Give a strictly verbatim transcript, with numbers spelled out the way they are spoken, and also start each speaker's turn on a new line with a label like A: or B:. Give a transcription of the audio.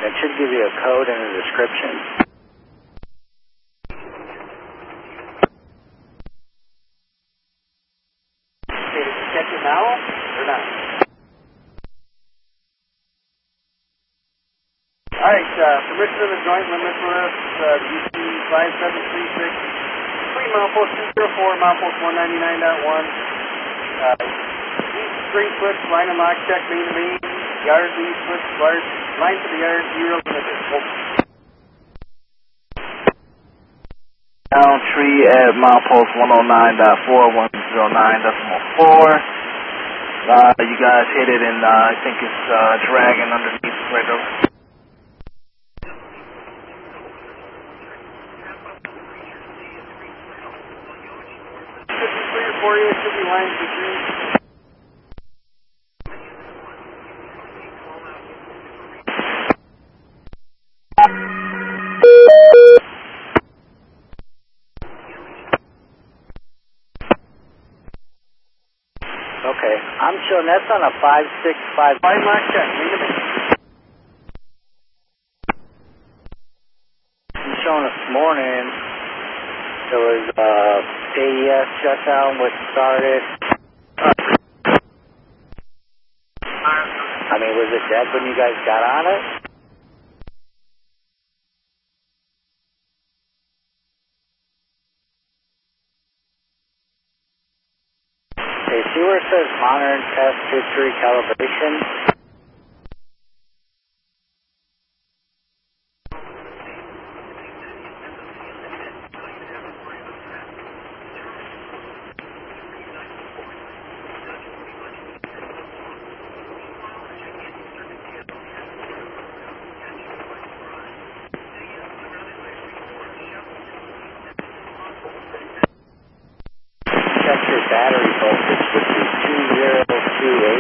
A: It should give you a code and a description.
B: Okay, did you check it now or not? All right, uh, permission of the joint limit list, uh, D C five seven three six, between milepost two zero four and milepost one ninety-nine point one. Uh, east string switch, line and lock check, main to main, yard lead switch, line, line to the yard, zero limit.
C: Down tree at milepost one oh nine point four one oh nine decimal four. Uh, you guys hit it and uh, I think it's uh, dragging underneath right over.
B: Should be clear for you, should be line to green.
A: Okay, I'm showing that's on a five six five.
B: Line lock check, main to main.
A: I'm showing this morning there was uh, A E S shutdown which started. I mean, was it dead when you guys got on it? Okay, see where it says monitor and test history calibration? Check your battery voltage, which is two zero two eight.